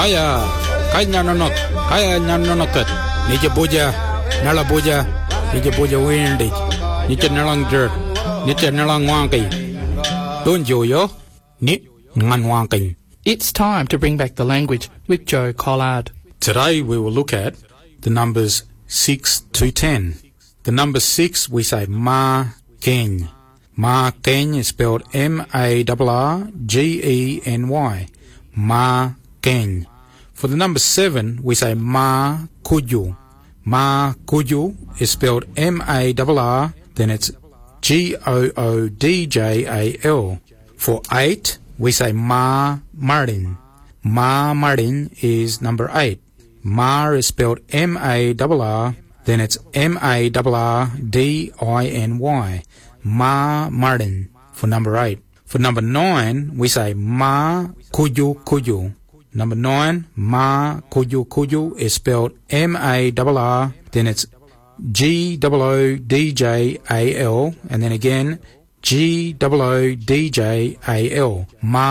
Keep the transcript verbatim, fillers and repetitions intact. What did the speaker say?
Kaya, kaya nanonok, kaya nanonokot. Nije buja, nala buja, nije buja windy. Nije nalang jerk, nije nalang wanky. Don't you yo? Ni ngan wanky. It's time to bring back the language with Joe Collard. Today we will look at the numbers six to ten. The number six we say ma keny. Ma keny is spelled M A R R G E N Y. Ma keny. For the number seven we say ma kuju. Ma kuju is spelled M A R R, then it's G O O D J A L. For eight we say ma Martin. Ma Martin is number eight. Ma is spelled M A R R, then it's M A R R D I N Y. Ma Martin for number eight. For number nine, we say ma kuju kuju. Number nine, ma kuju kuju is spelled M A R R, then it's G O O D J A L, and then again G O O D J A L. Ma